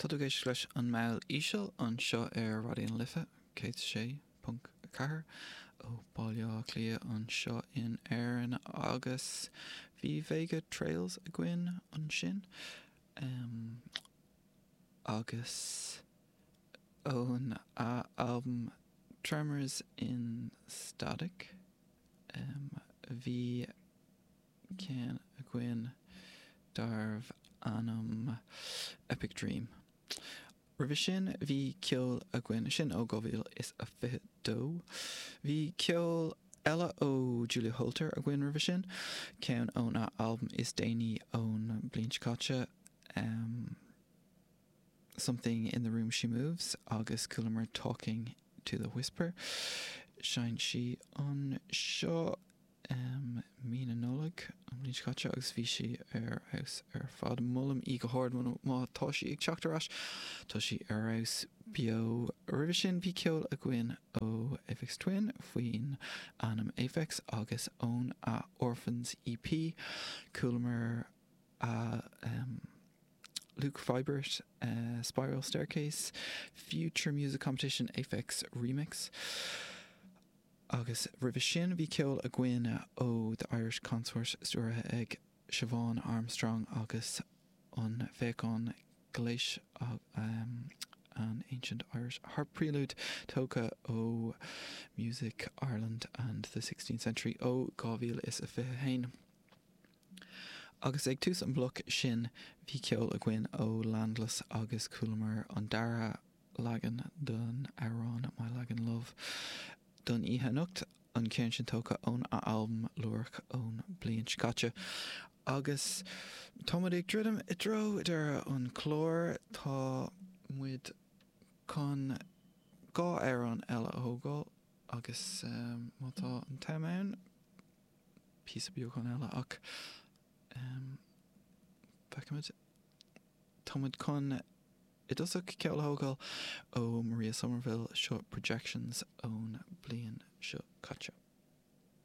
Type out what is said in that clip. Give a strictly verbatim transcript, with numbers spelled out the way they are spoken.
Tudugéis leis an mail ísel an seo ar radio'n lifa, cé sé punt cahar ó bailá clia an seo in airan agus bhí Vega Trails a gcuin an sin. Um, agus ón a album Tremors in Static. Um, bhí cén a gcuin darb anam Epic Dream. Ribh sin bhí ceol a gcuin sin ó go bhfuil is a fiche dó. Bhí ceol eile ó Julia Holter a gcuin ribh sin, ceann ón a album is déine ón Blinch Cacha, um, Something in the Room She Moves, agus Coolamer Talking to the Whisper. Shine she on seo um, Mina Nolag an Blinch Cacha agus bhí si ar house ar fad mullam í go háir má tá si ag teachtar as tá si ar house bio ribh sin bhí ceol a gcuin ó Aphex Twin faoin anam Aphex agus ón a Orphans E P Coolamer a um, Luke Vibert uh, Spiral Staircase Future Music Competition Aphex Remix agus ribh sin bhí ceol a gcuin ó the Irish Consort stúrathe ag Siobhan Armstrong agus an bheicán Glacier um, an Ancient Irish Harp Prelude tóca ó Music Ireland and the sixteenth Century ó gábhíl is a fiche hain. Agus ag tús an bloc sin bhí ceol a gcuin ó Landless agus Coolamer an dara lagan don Aaron My Lagan Love don ihe nucht an cén sin tóca ón a album luach ón Blinch Cacha. Agus támad ag ddridim i dro idir an chlór tá muid con gá Aaron eile a thógáil agus um, má tá an taimán písa bio con eile ach um, feicimid támad con I dosach ceol thógáil ó Maria Somerville seo Projections ón Blinch Cacha.